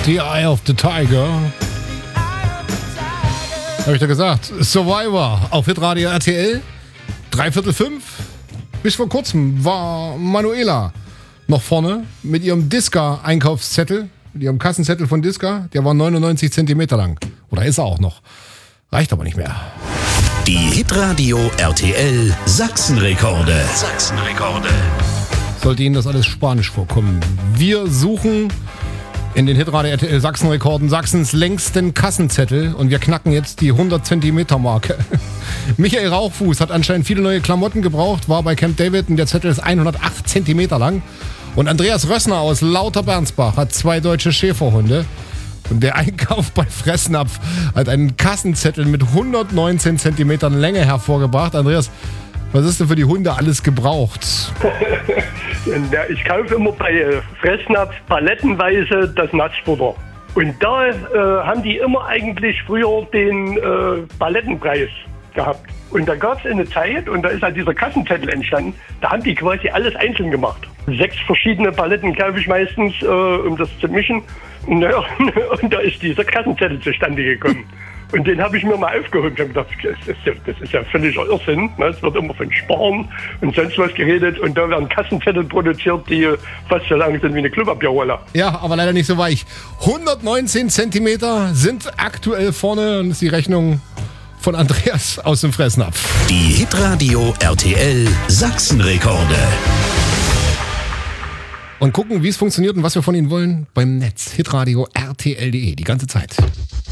The Eye of the Tiger. Habe ich da gesagt. Survivor auf Hitradio RTL. 5:45. Bis vor kurzem war Manuela noch vorne mit ihrem Disca-Einkaufszettel, mit ihrem Kassenzettel von Disca. Der war 99 Zentimeter lang. Oder ist er auch noch. Reicht aber nicht mehr. Die Hitradio RTL Sachsenrekorde. Sollte Ihnen das alles Spanisch vorkommen. Wir suchen in den Hitradio RTL Sachsenrekorden Sachsens längsten Kassenzettel und wir knacken jetzt die 100 Zentimeter Marke. Michael Rauchfuß hat anscheinend viele neue Klamotten gebraucht, war bei Camp David und der Zettel ist 108 Zentimeter lang. Und Andreas Rössner aus Lauter-Bernsbach hat 2 deutsche Schäferhunde. Und der Einkauf bei Fressnapf hat einen Kassenzettel mit 119 Zentimetern Länge hervorgebracht. Andreas, was ist denn für die Hunde alles gebraucht? Ja, ich kaufe immer bei Fressnapf palettenweise das Nassfutter. Und da haben die immer eigentlich früher den Palettenpreis gehabt. Und da gab es eine Zeit, und da ist halt dieser Kassenzettel entstanden, da haben die quasi alles einzeln gemacht. 6 verschiedene Paletten kaufe ich meistens, um das zu mischen. Naja, und da ist dieser Kassenzettel zustande gekommen. Und den habe ich mir mal aufgehoben. Ich habe gedacht, das ist ja völliger Irrsinn. Es wird immer von Sparen und sonst was geredet. Und da werden Kassenzettel produziert, die fast so lang sind wie eine Klopapierrolle. Ja, aber leider nicht so weich. 119 Zentimeter sind aktuell vorne und ist die Rechnung von Andreas aus dem Fressnapf. Die Hitradio RTL Sachsenrekorde. Und gucken, wie es funktioniert und was wir von Ihnen wollen beim Netz. Hitradio RTL.de, die ganze Zeit.